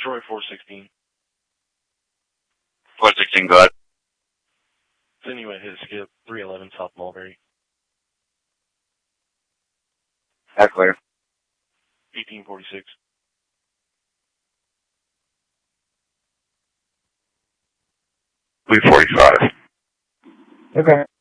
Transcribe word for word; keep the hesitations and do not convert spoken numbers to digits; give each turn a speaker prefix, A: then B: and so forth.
A: Troy four sixteen.
B: four sixteen, go ahead.
A: Then you went hit a skip, three eleven South Mulberry.
B: That's clear.
A: eighteen forty-six.
B: three forty-five.
C: Okay.